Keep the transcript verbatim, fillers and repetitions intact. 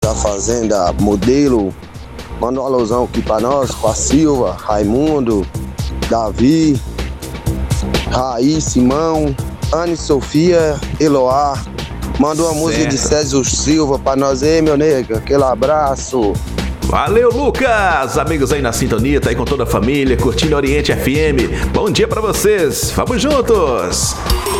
da Fazenda Modelo. Manda um alusão aqui pra nós, com a Silva, Raimundo, Davi, Raí, Simão, Anne Sofia, Eloá. Manda uma certo. música de César Silva pra nós aí, meu nega. Aquele abraço. Valeu, Lucas! Amigos aí na sintonia, tá aí com toda a família, curtindo Oriente F M. Bom dia pra vocês, vamos juntos!